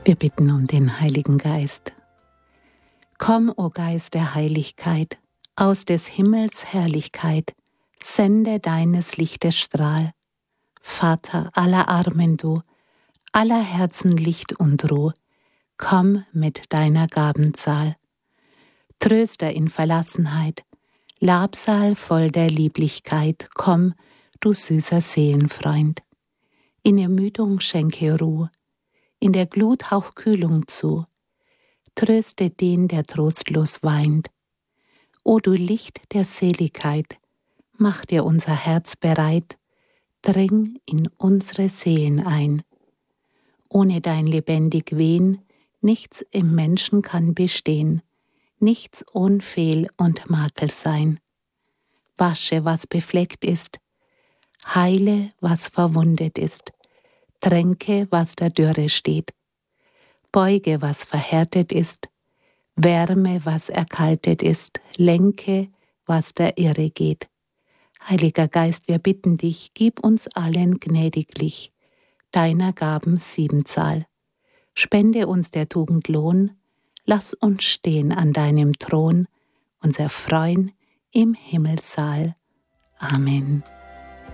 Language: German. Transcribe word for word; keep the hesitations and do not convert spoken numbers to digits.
Wir bitten um den Heiligen Geist. Komm, o Geist der Heiligkeit, aus des Himmels Herrlichkeit, sende deines Lichtes Strahl. Vater aller Armen du, aller Herzen Licht und Ruh, komm mit deiner Gabenzahl. Tröster in Verlassenheit, Labsal voll der Lieblichkeit, komm, du süßer Seelenfreund. In Ermüdung schenke Ruh, in der Glut hauch Kühlung zu, tröste den, der trostlos weint. O du Licht der Seligkeit, mach dir unser Herz bereit, dring in unsere Seelen ein. Ohne dein lebendig Wehen, nichts im Menschen kann bestehen, nichts ohn Fehl und Makel sein. Wasche, was befleckt ist, heile, was verwundet ist, tränke, was der Dürre steht, beuge, was verhärtet ist, wärme, was erkaltet ist, lenke, was der Irre geht. Heiliger Geist, wir bitten dich, gib uns allen gnädiglich deiner Gaben Siebenzahl. Spende uns der Tugend Lohn, lass uns stehen an deinem Thron, uns erfreuen im Himmelssaal. Amen.